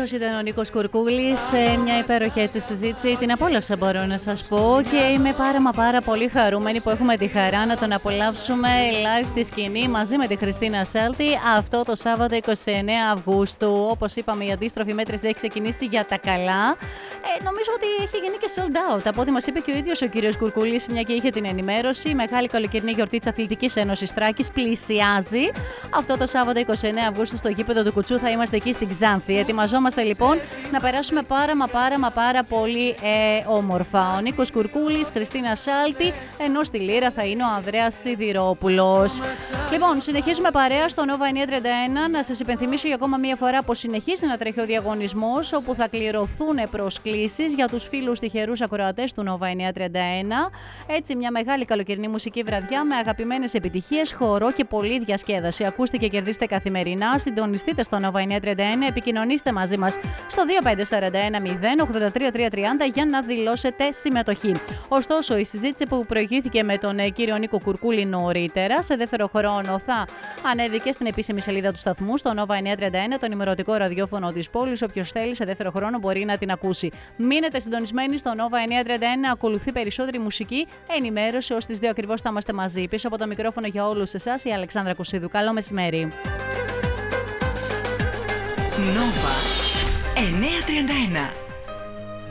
Αυτός ήταν ο Νίκος Κουρκούλης, μια υπέροχη έτσι συζήτηση. Την απόλαυσα, μπορώ να σας πω, και είμαι πάρα πολύ χαρούμενη που έχουμε τη χαρά να τον απολαύσουμε live στη σκηνή μαζί με τη Χριστίνα Σάλτη αυτό το Σάββατο 29 Αυγούστου. Όπως είπαμε, η αντίστροφη μέτρηση έχει ξεκινήσει για τα καλά. Νομίζω ότι έχει γίνει και sold out. Από ό,τι μας είπε και ο ίδιος ο κύριος Κουρκούλης, μια και είχε την ενημέρωση, η μεγάλη καλοκαιρινή γιορτή της Αθλητικής Ένωσης Θράκης πλησιάζει. Αυτό το Σάββατο 29 Αυγούστου στο γήπεδο του Κουτσού θα είμαστε εκεί στην Ξάνθη. Ετοιμαζόμαστε λοιπόν να περάσουμε πάρα πολύ όμορφα. Ο Νίκος Κουρκούλης, Χριστίνα Σάλτη, ενώ στη λύρα θα είναι ο Ανδρέας Σιδηρόπουλος. Λοιπόν, συνεχίζουμε παρέα στο Nova 931. Να σας υπενθυμίσω για ακόμα μία φορά πως συνεχίζει να τρέχει ο διαγωνισμός, όπου θα κληρωθούν προσκλήσεις για τους φίλους τυχερούς ακροατές του Nova 931. Έτσι, μια μεγάλη καλοκαιρινή μουσική βραδιά με αγαπημένες επιτυχίες, χορό και πολλή διασκέδαση. Ακούστε και κερδίστε καθημερινά. Συντονιστείτε στο Nova 931. Επικοινωνήστε μαζί μας στο 25410 83330 για να δηλώσετε συμμετοχή. Ωστόσο, η συζήτηση που προηγήθηκε με τον κύριο Νίκο Κουρκούλη νωρίτερα, σε δεύτερο χρόνο θα ανέβει και στην επίσημη σελίδα του σταθμού, στο Nova 931, το ενημερωτικό ραδιόφωνο της πόλης. Όποιος θέλει σε δεύτερο χρόνο μπορεί να την ακούσει. Μείνετε συντονισμένοι στο Nova 931, ακολουθεί περισσότερη μουσική ενημέρωση. Ως τις 2 ακριβώς θα είμαστε μαζί. Πίσω από το μικρόφωνο για όλους εσάς, η Αλεξάνδρα Κουσίδου. Καλό μεσημέρι. Nova 931.